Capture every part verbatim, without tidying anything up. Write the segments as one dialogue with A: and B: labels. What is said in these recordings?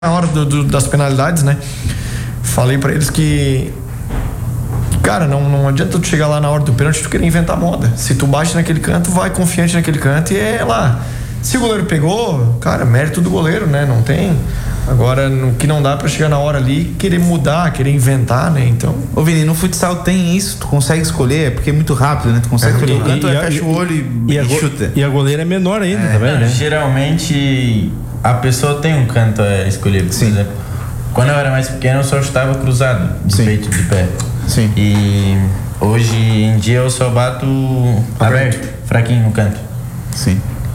A: na hora do, do, das penalidades, né? Falei pra eles que, cara, não, não adianta tu chegar lá na hora do pênalti tu querer inventar moda. Se tu bate naquele canto, vai confiante naquele canto e é lá. Se o goleiro pegou, cara, mérito do goleiro, né? Não tem. Agora, no que não dá pra chegar na hora ali, querer mudar, querer inventar, né? Então...
B: Ô Vini, no futsal tem isso, tu consegue escolher, é porque é muito rápido, né? Tu consegue escolher o canto, fecha o olho e,
C: e, a,
B: chuta.
C: E a goleira é menor ainda,
D: é,
C: também,
D: não,
C: né?
D: Geralmente, a pessoa tem um canto a escolher, por
B: Sim.
D: exemplo. Quando eu era mais pequeno, eu só chutava cruzado, de
B: Sim.
D: peito, de pé.
B: Sim.
D: E hoje em dia eu só bato aberto, aberto fraquinho no canto.
B: Sim.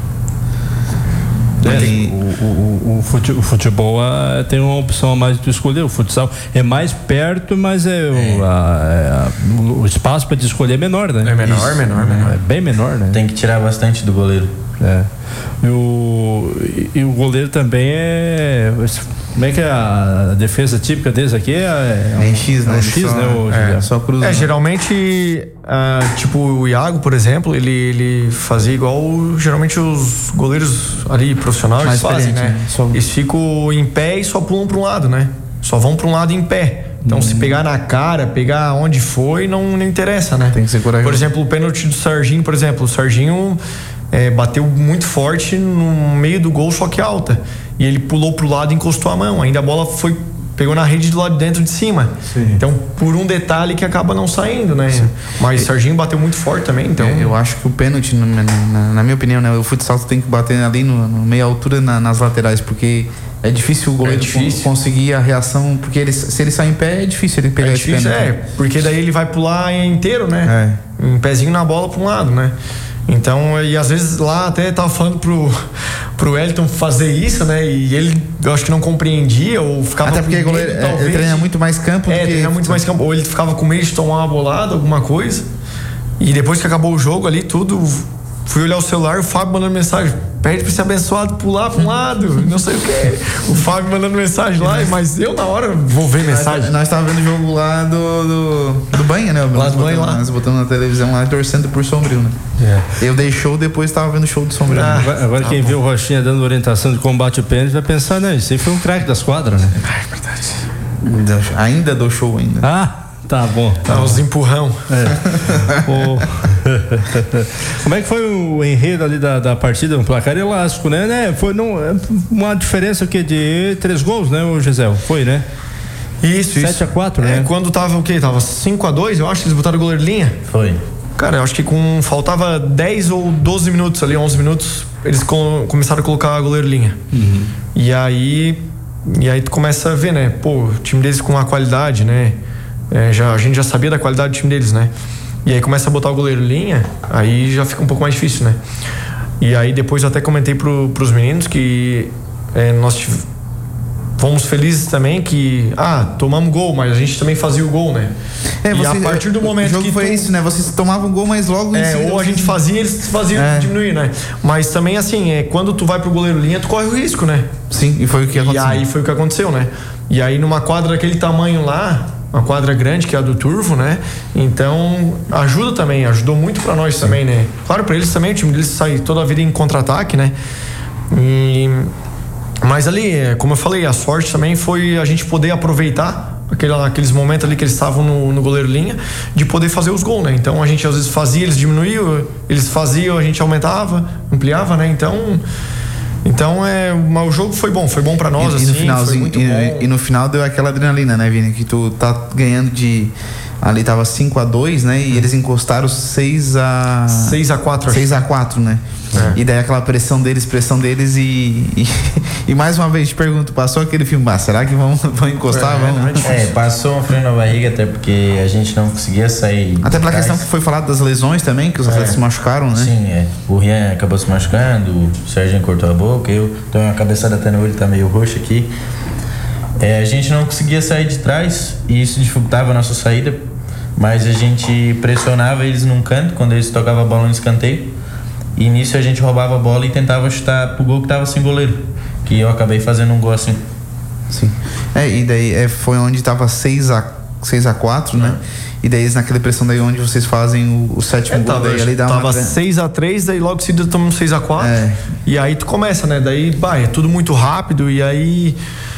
C: É, o, o, o, fute, o futebol a, tem uma opção a mais de tu escolher. O futsal é mais perto, mas é, é. O, a, a, o espaço para te escolher é menor, né?
A: É menor, Isso. menor, menor.
C: É bem menor, né?
D: Tem que tirar bastante do goleiro.
C: É. E o, e o goleiro também é. Como é que é a defesa típica deles aqui? É,
B: é, é em X, né?
C: É um X,
B: só,
C: né? O,
B: é, só cruza.
A: É, geralmente, uh, tipo o Iago, por exemplo, ele, ele fazia igual geralmente os goleiros ali profissionais mais fazem, né? né? Só... Eles ficam em pé e só pulam para um lado, né? Só vão para um lado em pé. Então, hum. se pegar na cara, pegar onde foi, não, não interessa, né?
B: Tem que ser corajoso.
A: Por exemplo, o pênalti do Serginho, por exemplo, o Serginho é, bateu muito forte no meio do gol, só que alta. E ele pulou pro lado e encostou a mão. Ainda a bola foi, pegou na rede do lado de dentro de cima. Sim. Então, por um detalhe que acaba não saindo, né? Sim. Mas o Serginho bateu muito forte também, então...
B: É, eu acho que o pênalti, na, na, na minha opinião, né? O futsal tem que bater ali no, no meia altura na, nas laterais, porque é difícil o goleiro é difícil. conseguir a reação, porque ele, se ele sai em pé, é difícil ele pegar é
A: difícil,
B: esse pênalti.
A: É, porque daí ele vai pular inteiro, né? É. Um pezinho na bola para um lado, né? Então, e às vezes lá até tava falando pro, pro Elton fazer isso, né? E ele, eu acho que não compreendia ou ficava
B: até porque
A: com medo,
B: goleiro,
A: talvez,
B: ele treina muito mais campo
A: é,
B: do que...
A: treina muito mais campo. Ou ele ficava com medo de tomar uma bolada, alguma coisa. E depois que acabou o jogo ali, tudo... Fui olhar o celular, o Fábio mandando mensagem: pede pra esse abençoado pular pra um lado, não sei o que. O Fábio mandando mensagem lá, mas eu na hora vou ver mensagem.
B: Nós estávamos vendo o jogo lá do, do, do banho, né?
A: Lá do banho, lá.
B: Nós botamos na televisão lá torcendo por Sombrio, né? É. Eu dei show, depois estava vendo o show do Sombrio.
C: Ah, agora agora tá quem bom. Viu o Rochinha dando orientação de combate ao pênalti vai pensar, né? Isso aí foi um craque das quadras, né?
B: Ah, é verdade. Ainda dou show ainda.
C: Ah! Tá bom.
A: Tá, uns empurrão.
C: É. o... Como é que foi o enredo ali da, da partida? Um placar elástico, né? né? Foi não, uma diferença o quê? De três gols, né, o Gisele? Foi, né?
A: Isso,
C: sete a quatro,
A: é,
C: né?
A: Quando tava o quê? Tava cinco a dois, eu acho que eles botaram o goleiro de linha.
D: Foi.
A: Cara, eu acho que com faltava dez ou doze minutos ali, onze minutos, eles com, começaram a colocar goleiro de linha. Uhum. E aí e aí tu começa a ver, né? Pô, o time deles com uma qualidade, né? É, já, a gente já sabia da qualidade do time deles, né? E aí começa a botar o goleiro em linha, aí já fica um pouco mais difícil, né? E aí depois eu até comentei pro, pros meninos que é, nós tiv- fomos felizes também que, ah, tomamos gol, mas a gente também fazia o gol, né?
B: É,
A: e
B: você,
A: a partir do momento
B: o jogo
A: que
B: foi
A: tu,
B: isso, né? Vocês tomavam gol, mas logo
A: é,
B: em
A: ou a gente fazia, eles faziam é. diminuir, né? Mas também assim, é, quando tu vai pro goleiro linha, tu corre o risco, né?
B: Sim, e foi o que aconteceu.
A: E aí foi o que aconteceu, né? E aí numa quadra daquele tamanho lá, uma quadra grande que é a do Turvo, né? Então ajuda também, ajudou muito pra nós. Sim. Também, né? Claro, pra eles também, o time deles sai toda a vida em contra-ataque, né? E... Mas ali, como eu falei, a sorte também foi a gente poder aproveitar aquele, aqueles momentos ali que eles estavam no, no goleiro linha, de poder fazer os gols, né? Então a gente às vezes fazia, eles diminuíam, eles faziam, a gente aumentava, ampliava, né? Então... Então, é, o jogo foi bom, foi bom pra nós,
B: e,
A: assim,
B: e no finalzinho,
A: foi muito
B: e,
A: bom.
B: E no final deu aquela adrenalina, né, Vini? Que tu tá ganhando de... Ali tava cinco a dois, né? E hum. eles encostaram seis a...
A: seis a quatro.
B: seis a quatro, né? É. E daí aquela pressão deles, pressão deles e... E, e mais uma vez te pergunto, passou aquele filme, ah, será que vão, vão encostar?
D: É,
B: vão?
D: é, passou um frio na barriga, até porque a gente não conseguia sair.
B: Até pela questão que foi falado das lesões também, que os atletas é. se machucaram, né?
D: Sim, é. O Rian acabou se machucando, o Serginho cortou a boca, eu tenho uma cabeçada até no olho, tá meio roxo aqui. É, a gente não conseguia sair de trás e isso dificultava a nossa saída, mas a gente pressionava eles num canto quando eles tocavam a bola no escanteio. E nisso a gente roubava a bola e tentava chutar pro gol que tava sem goleiro. Que eu acabei fazendo um gol assim.
B: Sim. É, e daí é, foi onde tava seis a quatro, né? E daí naquela pressão daí onde vocês fazem o, o sétimo
A: é,
B: gol,
A: tava,
B: daí ali dá
A: tava
B: uma...
A: seis a três, daí logo seguida tomamos seis a quatro. É. E aí tu começa, né? Daí, bah, é tudo muito rápido e aí...